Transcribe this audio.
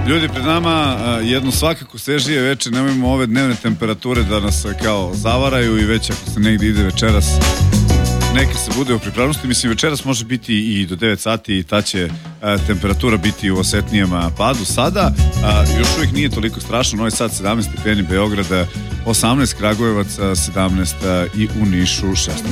Ljudi, pred nama jedno svakako svežije veče, nemojmo ove dnevne temperature da nas kao zavaraju i već ako se negdje ide večeras neke se bude u pripravnosti. Mislim, večeras može biti i do 9 sati i ta će temperatura biti u osetnijem padu. Sada još uvijek nije toliko strašno. Novi Sad 17 stepeni, Beograd 18, Kragujevac 17 i u Nišu 16